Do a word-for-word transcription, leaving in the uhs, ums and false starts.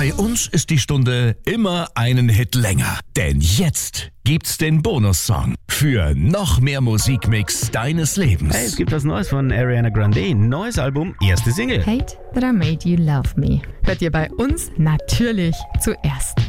Bei uns ist die Stunde immer einen Hit länger. Denn jetzt gibt's den Bonussong für noch mehr Musikmix deines Lebens. Hey, es gibt was Neues von Ariana Grande. Neues Album, erste Single. Hate That I Made You Love Me. Hört ihr bei uns natürlich zuerst.